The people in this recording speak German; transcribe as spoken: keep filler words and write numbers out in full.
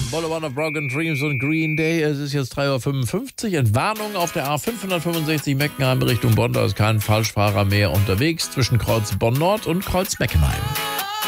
Boulevard of Broken Dreams und Green Day. Es ist jetzt drei Uhr fünfundfünfzig. Entwarnung auf der A fünfhundertfünfundsechzig Meckenheim Richtung Bonn. Da ist kein Falschfahrer mehr unterwegs zwischen Kreuz Bonn Nord und Kreuz Meckenheim.